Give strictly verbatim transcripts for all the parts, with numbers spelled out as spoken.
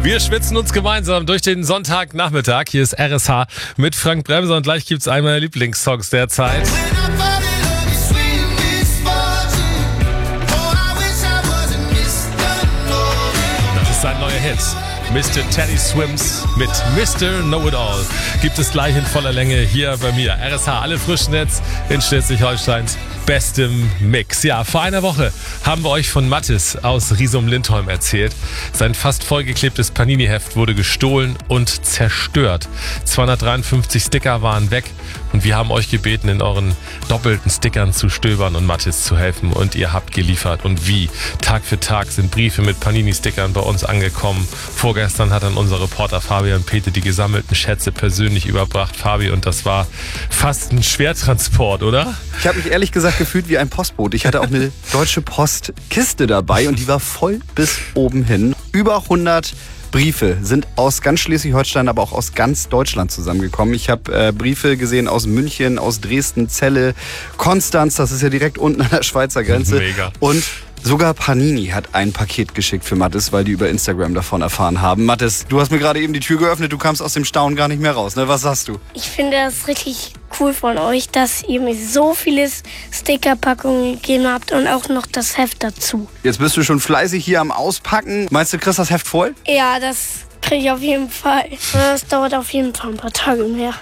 Wir schwitzen uns gemeinsam durch den Sonntagnachmittag. Hier ist R S H mit Frank Bremser und gleich gibt's einen meiner Lieblingssongs der Zeit. Das ist sein neuer Hit. Mister Teddy Swims mit Mister Know-It-All gibt es gleich in voller Länge hier bei mir. R S H, alle frischen Netz in Schleswig-Holsteins bestem Mix. Ja, vor einer Woche haben wir euch von Mathis aus Riesum-Lindholm erzählt. Sein fast vollgeklebtes Panini-Heft wurde gestohlen und zerstört. zweihundertdreiundfünfzig Sticker waren weg und wir haben euch gebeten, in euren doppelten Stickern zu stöbern und Mathis zu helfen. Und ihr habt geliefert. Und wie? Tag für Tag sind Briefe mit Panini-Stickern bei uns angekommen. Vorgestern hat dann unser Reporter Fabian Pete die gesammelten Schätze persönlich überbracht. Fabi, und das war fast ein Schwertransport, oder? Ich habe mich ehrlich gesagt gefühlt wie ein Postbote. Ich hatte auch eine Deutsche Post-Kiste dabei und die war voll bis oben hin. Über hundert Briefe sind aus ganz Schleswig-Holstein, aber auch aus ganz Deutschland zusammengekommen. Ich habe äh, Briefe gesehen aus München, aus Dresden, Celle, Konstanz, das ist ja direkt unten an der Schweizer Grenze. Mega. Und sogar Panini hat ein Paket geschickt für Mathis, weil die über Instagram davon erfahren haben. Mathis, du hast mir gerade eben die Tür geöffnet, du kamst aus dem Staunen gar nicht mehr raus, ne? Was sagst du? Ich finde das richtig cool von euch, dass ihr mir so viele Stickerpackungen gegeben habt und auch noch das Heft dazu. Jetzt bist du schon fleißig hier am Auspacken. Meinst du, kriegst das Heft voll? Ja, das kriege ich auf jeden Fall. Das dauert auf jeden Fall ein paar Tage mehr.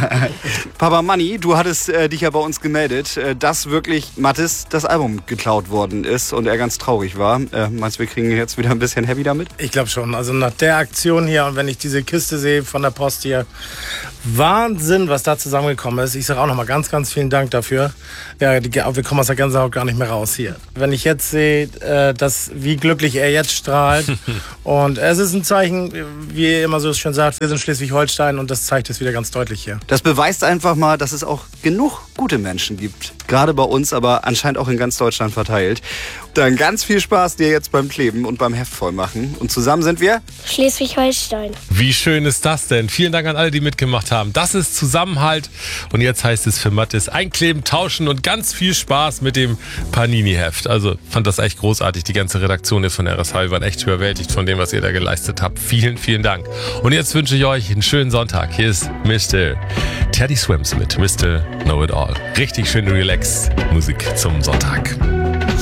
Papa Manni, du hattest äh, dich ja bei uns gemeldet, äh, dass wirklich Mathis das Album geklaut worden ist und er ganz traurig war. Äh, meinst du, wir kriegen jetzt wieder ein bisschen Heavy damit? Ich glaube schon. Also nach der Aktion hier und wenn ich diese Kiste sehe von der Post hier, Wahnsinn, was da zusammengekommen ist. Ich sage auch nochmal ganz, ganz vielen Dank dafür. Ja, die, wir kommen aus der Gänsehaut gar nicht mehr raus hier. Wenn ich jetzt sehe, äh, dass, wie glücklich er jetzt strahlt und es ist ein Zeichen, wie ihr immer so schön sagt, wir sind Schleswig-Holstein und das zeigt es wieder ganz deutlich hier. Das beweist einfach mal, dass es auch genug gute Menschen gibt. Gerade bei uns, aber anscheinend auch in ganz Deutschland verteilt. Dann ganz viel Spaß dir jetzt beim Kleben und beim Heft vollmachen. Und zusammen sind wir Schleswig-Holstein. Wie schön ist das denn? Vielen Dank an alle, die mitgemacht haben. Das ist Zusammenhalt. Und jetzt heißt es für Mathis einkleben, tauschen und ganz viel Spaß mit dem Panini-Heft. Also fand das echt großartig. Die ganze Redaktion hier von R S H. Wir waren echt überwältigt von dem, was ihr da geleistet habt. Vielen, vielen Dank. Und jetzt wünsche ich euch einen schönen Sonntag. Hier ist Mister Teddy Swims mit Mister Know-It-All. Richtig schön relaxed Musik zum Sonntag.